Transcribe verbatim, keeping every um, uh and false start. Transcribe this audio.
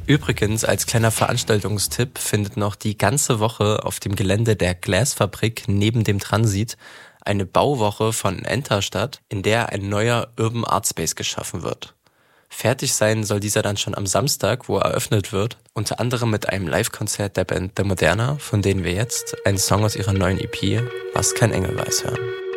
Übrigens, als kleiner Veranstaltungstipp findet noch die ganze Woche auf dem Gelände der Glasfabrik neben dem Transit eine Bauwoche von Enter statt, in der ein neuer Urban Art Space geschaffen wird. Fertig sein soll dieser dann schon am Samstag, wo er eröffnet wird, unter anderem mit einem Live-Konzert der Band The Moderna, von denen wir jetzt einen Song aus ihrer neuen E P, Was kein Engel weiß, hören.